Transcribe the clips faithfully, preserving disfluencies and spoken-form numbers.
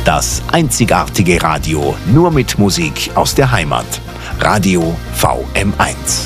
Das einzigartige Radio, nur mit Musik aus der Heimat. Radio V M eins.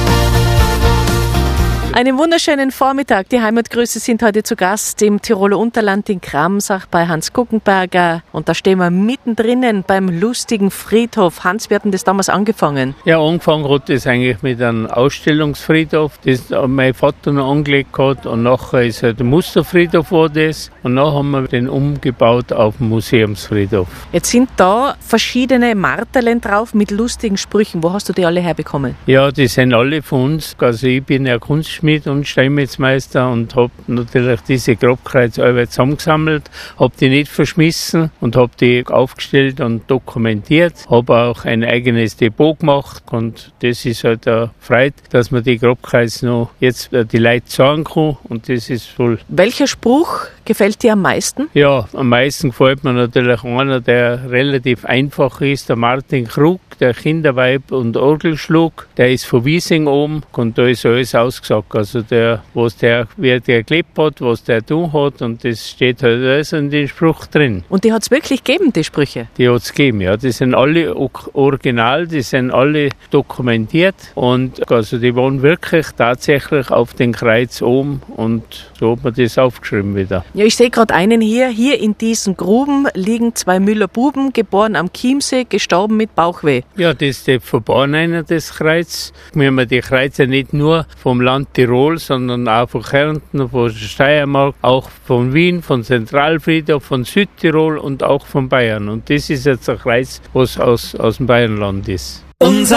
Einen wunderschönen Vormittag. Die Heimatgrüße sind heute zu Gast im Tiroler Unterland in Kramsach bei Hans Guggenberger. Und da stehen wir mittendrin beim lustigen Friedhof. Hans, wie hat denn das damals angefangen? Ja, angefangen hat das eigentlich mit einem Ausstellungsfriedhof. Das hat mein Vater noch angelegt gehabt. Und nachher ist halt der Musterfriedhof war das. Und dann haben wir den umgebaut auf den Museumsfriedhof. Jetzt sind da verschiedene Marterlen drauf mit lustigen Sprüchen. Wo hast du die alle herbekommen? Ja, die sind alle von uns. Also ich bin ja Kunstschmied und Steinmetzmeister und habe natürlich diese Grabkreuzarbeit zusammengesammelt, habe die nicht verschmissen und habe die aufgestellt und dokumentiert, habe auch ein eigenes Depot gemacht und das ist halt eine Freude, dass man die Grabkreuze noch jetzt die Leute sagen kann und das ist voll. Welcher Spruch gefällt dir am meisten? Ja, am meisten gefällt mir natürlich einer, der relativ einfach ist, der Martin Krug, der Kinderweib und Orgelschlug, der ist von Wiesing oben und da ist alles ausgesagt. Also der, was der, wie der gelebt hat, was der tun hat und das steht halt alles in den Spruch drin. Und die hat es wirklich gegeben, die Sprüche? Die hat es gegeben, ja. Die sind alle original, die sind alle dokumentiert und also die waren wirklich tatsächlich auf den Kreuz oben und so hat man das aufgeschrieben wieder. Ja, ich sehe gerade einen hier. Hier in diesen Gruben liegen zwei Müller-Buben, geboren am Chiemsee, gestorben mit Bauchweh. Ja, das ist der Verborgener des Kreuz. Wir haben die Kreuze nicht nur vom Land Tirol, sondern auch von Kärnten, von Steiermark, auch von Wien, von Zentralfriedhof, von Südtirol und auch von Bayern. Und das ist jetzt ein Kreuz, was aus, aus dem Bayernland ist. Unser